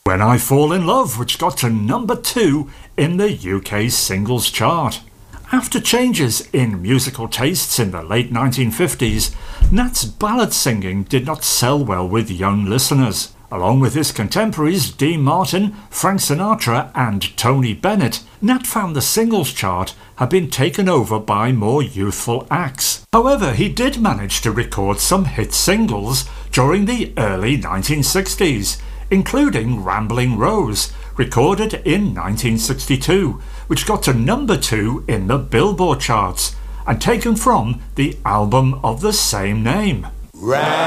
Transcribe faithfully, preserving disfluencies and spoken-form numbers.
When I Fall in Love, which got to number two in the U K singles chart. After changes in musical tastes in the late nineteen fifties, Nat's ballad singing did not sell well with young listeners. Along with his contemporaries Dean Martin, Frank Sinatra and Tony Bennett, Nat found the singles chart had been taken over by more youthful acts. However, he did manage to record some hit singles during the early nineteen sixties, including Rambling Rose, recorded in nineteen sixty-two, which got to number two in the Billboard charts, and taken from the album of the same name.